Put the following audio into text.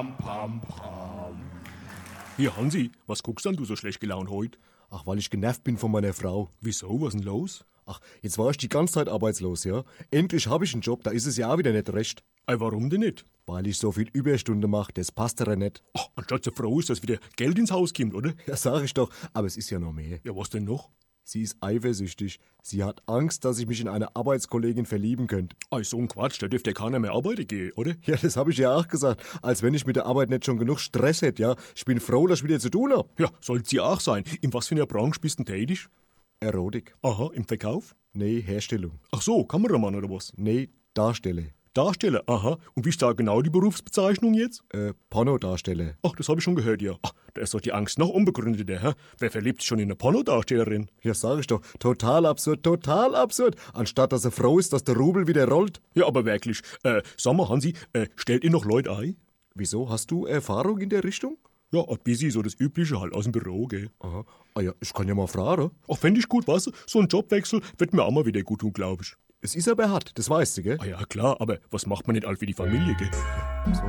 pam, pam, pam. Hier, Hansi, was guckst denn du so schlecht gelaunt heute? Ach, weil ich genervt bin von meiner Frau. Wieso, was denn los? Ach, jetzt war ich die ganze Zeit arbeitslos, ja? Endlich habe ich einen Job, da ist es ja auch wieder nicht recht. Ey, warum denn nicht? Weil ich so viel Überstunde mache, das passt ihr nicht. Ach, anstatt so froh ist, dass wieder Geld ins Haus kommt, oder? Ja, sag ich doch, aber es ist ja noch mehr. Ja, was denn noch? Sie ist eifersüchtig. Sie hat Angst, dass ich mich in eine Arbeitskollegin verlieben könnte. Ey, so ein Quatsch, da dürfte ja keiner mehr arbeiten gehen, oder? Ja, das habe ich ja auch gesagt. Als wenn ich mit der Arbeit nicht schon genug Stress hätte, ja? Ich bin froh, dass ich wieder zu tun habe. Ja, soll's sie auch sein. In was für einer Branche bist du denn tätig? Erotik. Aha, im Verkauf? Nee, Herstellung. Ach so, Kameramann oder was? Nee, Darsteller. Darsteller, aha. Und wie ist da genau die Berufsbezeichnung jetzt? Pornodarsteller. Ach, das habe ich schon gehört, ja. Ach, da ist doch die Angst noch unbegründeter, hä? Wer verliebt sich schon in eine Pornodarstellerin? Ja, sag ich doch. Total absurd, total absurd. Anstatt dass er froh ist, dass der Rubel wieder rollt. Ja, aber wirklich. Sag mal, Hansi, stellt ihr noch Leute ein? Wieso? Hast du Erfahrung in der Richtung? Ja, ein bisschen so das Übliche halt aus dem Büro, gell? Aha. Ah ja, ich kann ja mal fragen. Ach, fänd ich gut, weißt du? So ein Jobwechsel wird mir auch mal wieder gut tun, glaub ich. Es ist aber hart, das weißt du, gell? Ah ja, klar, aber was macht man nicht all für die Familie, gell? So.